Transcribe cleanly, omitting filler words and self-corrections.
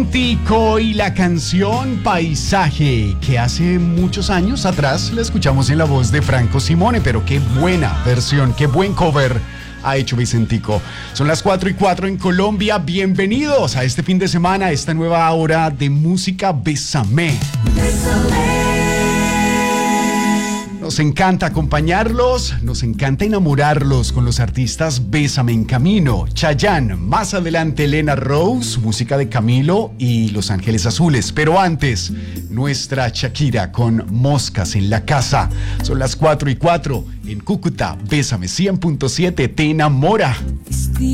Vicentico y la canción Paisaje, que hace muchos años atrás la escuchamos en la voz de Franco Simone, pero qué buena versión, qué buen cover ha hecho Vicentico. Son las 4:04 en Colombia. Bienvenidos a este fin de semana, a esta nueva hora de música Bésame. Nos encanta acompañarlos, nos encanta enamorarlos con los artistas Bésame en Camino, Chayanne, más adelante Elena Rose, música de Camilo y Los Ángeles Azules. Pero antes, nuestra Shakira con Moscas en la Casa. Son las 4:04 en Cúcuta. Bésame 100.7 te enamora.